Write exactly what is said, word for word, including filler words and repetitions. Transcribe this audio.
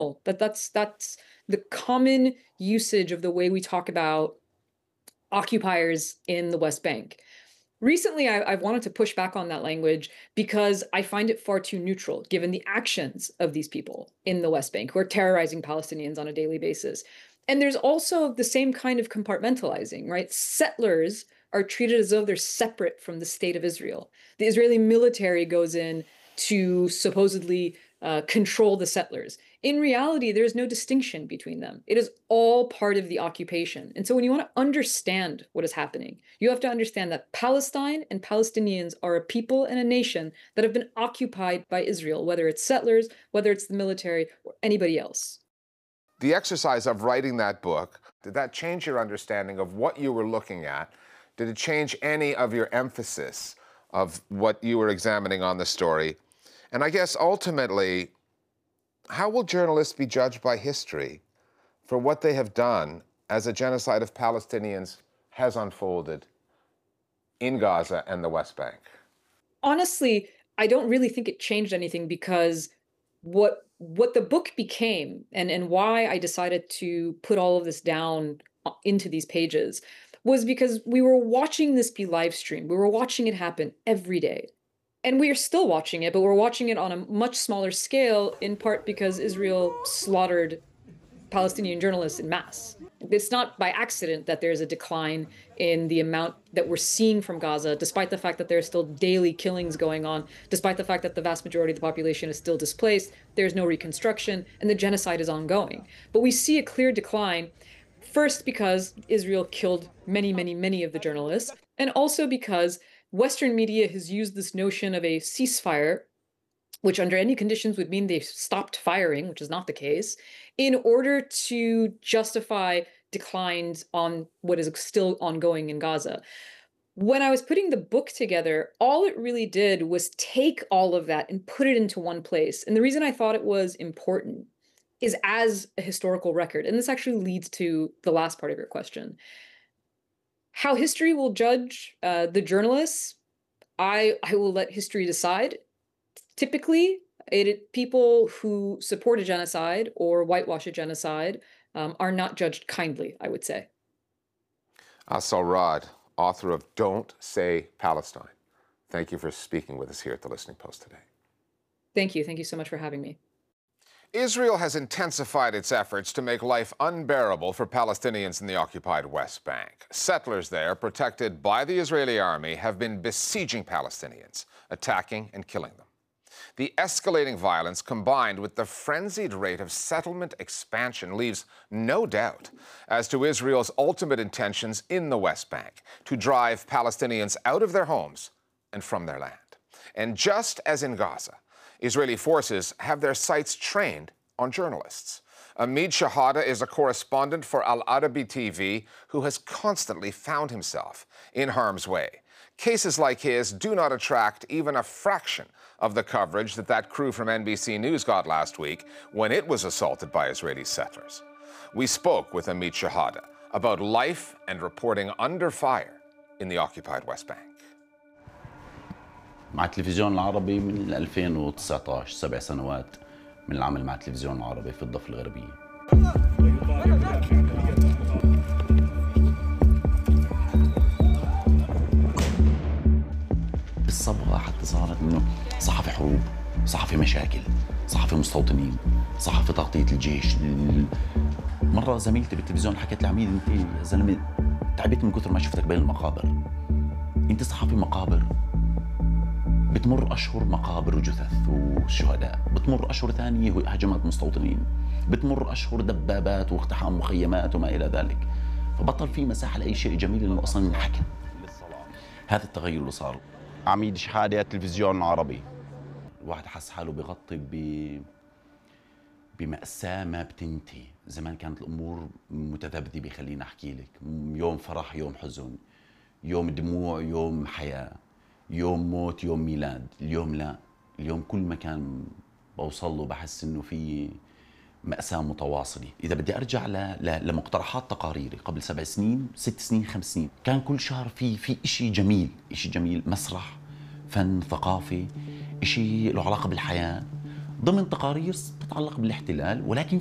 That that's that's the common usage of the way we talk about occupiers in the West Bank. Recently, I, I've wanted to push back on that language because I find it far too neutral, given the actions of these people in the West Bank who are terrorizing Palestinians on a daily basis. And there's also the same kind of compartmentalizing, right? Settlers are treated as though they're separate from the state of Israel. The Israeli military goes in to supposedly uh, control the settlers. In reality, there is no distinction between them. It is all part of the occupation. And so when you want to understand what is happening, you have to understand that Palestine and Palestinians are a people and a nation that have been occupied by Israel, whether it's settlers, whether it's the military, or anybody else. The exercise of writing that book, did that change your understanding of what you were looking at? Did it change any of your emphasis of what you were examining on the story? And I guess ultimately, how will journalists be judged by history for what they have done as a genocide of Palestinians has unfolded in Gaza and the West Bank? Honestly, I don't really think it changed anything, because what what the book became, and, and why I decided to put all of this down into these pages, was because we were watching this be live streamed. We were watching it happen every day. And we are still watching it, but we're watching it on a much smaller scale, in part because Israel slaughtered Palestinian journalists in mass. It's not by accident that there's a decline in the amount that we're seeing from Gaza, despite the fact that there are still daily killings going on, despite the fact that the vast majority of the population is still displaced, there's no reconstruction, and the genocide is ongoing. But we see a clear decline, first because Israel killed many, many, many of the journalists, and also because Western media has used this notion of a ceasefire, which under any conditions would mean they've stopped firing, which is not the case, in order to justify declines on what is still ongoing in Gaza. When I was putting the book together, all it really did was take all of that and put it into one place. And the reason I thought it was important is as a historical record. And this actually leads to the last part of your question. How history will judge uh, the journalists, I, I will let history decide. Typically, it, people who support a genocide or whitewash a genocide um, are not judged kindly, I would say. Asal Rad, author of Don't Say Palestine. Thank you for speaking with us here at the Listening Post today. Thank you. Thank you so much for having me. Israel has intensified its efforts to make life unbearable for Palestinians in the occupied West Bank. Settlers there, protected by the Israeli army, have been besieging Palestinians, attacking and killing them. The escalating violence, combined with the frenzied rate of settlement expansion, leaves no doubt as to Israel's ultimate intentions in the West Bank: to drive Palestinians out of their homes and from their land. And just as in Gaza, Israeli forces have their sights trained on journalists. Amid Shahada is a correspondent for Al Arabi T V who has constantly found himself in harm's way. Cases like his do not attract even a fraction of the coverage that that crew from N B C News got last week when it was assaulted by Israeli settlers. We spoke with Amid Shahada about life and reporting under fire in the occupied West Bank. مع التلفزيون العربي من ألفين وتسعطعش، سبع سنوات من العمل مع التلفزيون العربي في الضفة الغربية. بالصبغة حتى صارت إنه صحفي حروب، صحفي مشاكل، صحفي مستوطنين، صحفي تغطية الجيش. مرة زميلتي بالتلفزيون حكت لي: عميد أنت يا زلمة تعبت من كثر ما شفتك بين المقابر. أنت صحفي مقابر. بتمر أشهر مقابر وجثث وشهداء، بتمر أشهر ثانية هجمات مستوطنين، بتمر أشهر دبابات واقتحام مخيمات وما إلى ذلك. فبطل في مساحة لأي شيء جميل إنه أصلاً ينحكى. هذا التغير اللي صار. عميد شحادة التلفزيون العربي. الواحد حس حاله بغطي ب بمأساة ما بتنتهي. زمان كانت الأمور متذبذبة، خليني أحكي لك، يوم فرح يوم حزن، يوم دموع يوم حياة، يوم موت يوم ميلاد. اليوم لا، اليوم كل مكان بوصل له بحس انه في مأساة متواصلة. اذا بدي ارجع ل... ل... لمقترحات تقاريري قبل سبع سنين، ست سنين، خمس سنين، كان كل شهر في في شيء جميل، شيء جميل، مسرح، فن، ثقافي، شيء له علاقة بالحياة، ضمن تقارير تتعلق بالاحتلال، ولكن